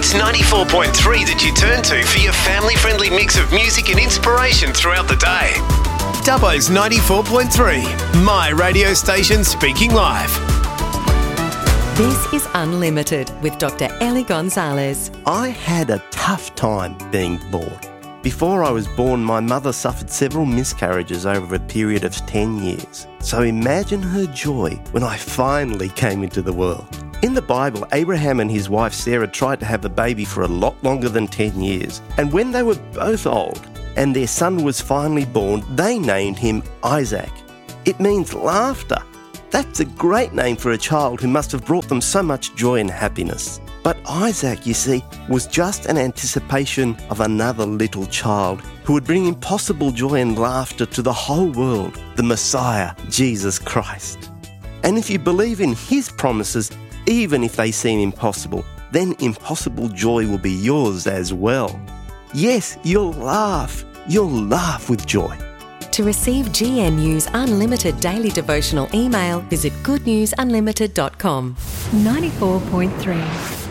It's 94.3 that you turn to for your family-friendly mix of music and inspiration throughout the day. Dubbo's 94.3, my radio station speaking live. This is Unlimited with Dr. Ellie Gonzalez. I had a tough time being born. Before I was born, my mother suffered several miscarriages over a period of 10 years. So imagine her joy when I finally came into the world. In the Bible, Abraham and his wife Sarah tried to have a baby for a lot longer than 10 years. And when they were both old and their son was finally born, they named him Isaac. It means laughter. That's a great name for a child who must have brought them so much joy and happiness. But Isaac, you see, was just an anticipation of another little child who would bring impossible joy and laughter to the whole world, the Messiah, Jesus Christ. And if you believe in his promises, even if they seem impossible, then impossible joy will be yours as well. Yes, you'll laugh. You'll laugh with joy. To receive GNU's unlimited daily devotional email, visit goodnewsunlimited.com. 94.3